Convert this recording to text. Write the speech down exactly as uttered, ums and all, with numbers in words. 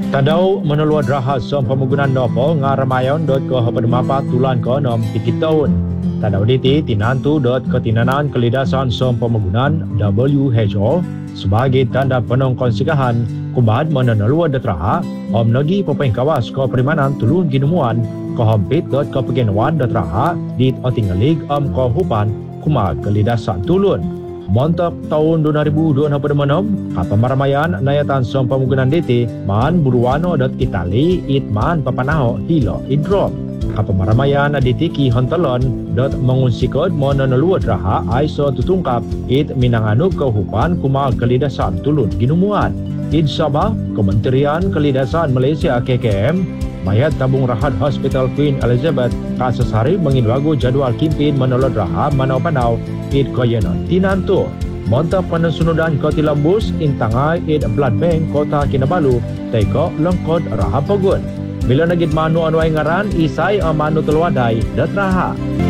Tadau menelua draha som pemugunan nopo ngaramayon dot ko hapadmapa tulan ko nom pikit tahun. Tadau diti tinantu dot ketinanan kelidasan som pemugunan W H O sebagai tanda penong konsikahan kubad menelua detraha om nogi popeng kawas ko perimanan tulun ginumuan ko hompit dot ko pegenuan detraha dit otingalig om ko hupan kuma kelidasan tulun. Montop tahun dua ribu dua puluh enam, kapal maramayan nayatan som pemugunan D T man buruano dot Itali it man papanaho hilo idrom. Kapal maramayan D T ki hontalon dot mengunsikod mononolua draha aiso tutungkap it minanganu kehupan kuma kelidasan tulun ginumuan. Id Sabah, Kementerian Kelidasan Malaysia K K M Mayat tabung rahat Hospital Queen Elizabeth kasus hari mengidwagu jadual kimpin menolod raha manau panau id koyenon tinantu. Monta penasunudan koti lambus intangai id blood bank kota Kinabalu teko lengkod raha pogun. Bila nagid manu anu ay ngaran isay ang manu telwadai dat raha.